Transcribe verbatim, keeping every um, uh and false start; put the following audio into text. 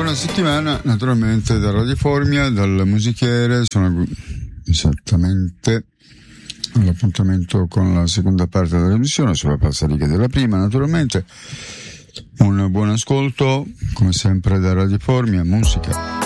buona settimana naturalmente da Radio Formia, dal musichiere. Sono esattamente all'appuntamento con la seconda parte della trasmissione sulla falsariga della prima. Naturalmente un buon ascolto come sempre da Radio Formia, musica.